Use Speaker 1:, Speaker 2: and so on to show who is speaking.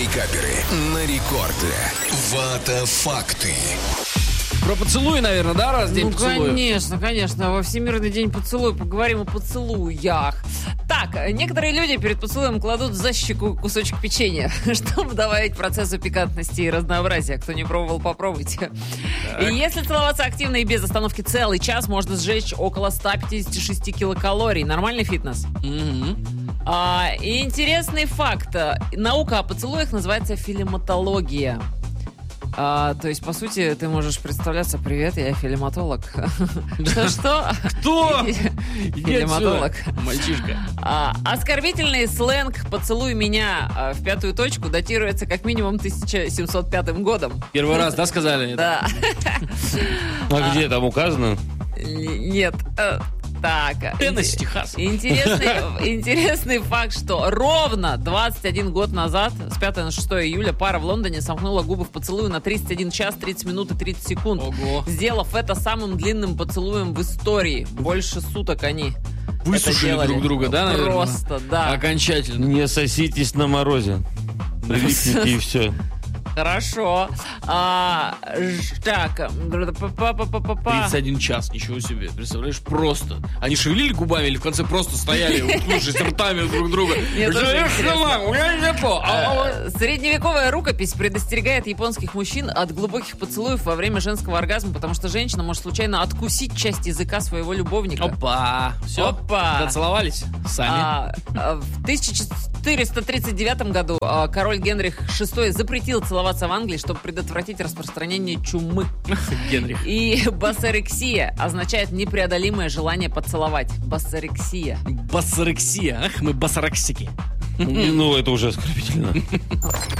Speaker 1: Мейкаперы на рекорде. Вата-факты.
Speaker 2: Про поцелуй, наверное, да, раз день поцелуя?
Speaker 3: Конечно. Во Всемирный день поцелуя поговорим о поцелуях. Так, некоторые люди перед поцелуем кладут за щеку кусочек печенья, чтобы добавить процессу пикантности и разнообразия. Кто не пробовал, попробуйте. И если целоваться активно и без остановки целый час, можно сжечь около 156 килокалорий. Нормальный фитнес? И интересный факт. Наука о поцелуях называется филематология. То есть, по сути, ты можешь представляться: привет, я филематолог. Что?
Speaker 2: Кто?
Speaker 3: Филематолог.
Speaker 2: Мальчишка.
Speaker 3: Оскорбительный сленг «поцелуй меня в пятую точку» датируется как минимум 1705 годом.
Speaker 2: Первый раз, да, сказали?
Speaker 3: Да.
Speaker 4: А где там указано?
Speaker 3: Нет. Так.
Speaker 2: Теннесси, Техас.
Speaker 3: Интересный факт, что ровно 21 год назад, с 5 на 6 июля, пара в Лондоне сомкнула губы в поцелуе на 31 час, 30 минут и 30 секунд.
Speaker 2: Ого.
Speaker 3: Сделав это самым длинным поцелуем в истории. Больше суток они
Speaker 2: Высушили
Speaker 3: это делали.
Speaker 2: друг друга, да, наверное?
Speaker 3: Просто, да.
Speaker 2: Окончательно.
Speaker 4: Не соситесь на морозе. Прилипните и все.
Speaker 3: Хорошо. Так.
Speaker 2: 31 час, ничего себе. Представляешь, просто. Они шевелили губами или в конце просто стояли, уткнувшись ртами друг друга?
Speaker 3: Мне тоже интересно.
Speaker 2: У меня не то.
Speaker 3: Средневековая рукопись предостерегает японских мужчин от глубоких поцелуев во время женского оргазма, потому что женщина может случайно откусить часть языка своего любовника.
Speaker 2: Опа. Все.
Speaker 3: Опа.
Speaker 2: Доцеловались сами.
Speaker 3: В 1439 году король Генрих VI запретил целоваться в Англии, чтобы предотвратить распространение чумы.
Speaker 2: Генрих.
Speaker 3: И басорексия означает непреодолимое желание поцеловать. Басорексия.
Speaker 2: Басорексия. Ах, мы басорексики.
Speaker 4: Ну, это уже оскорбительно.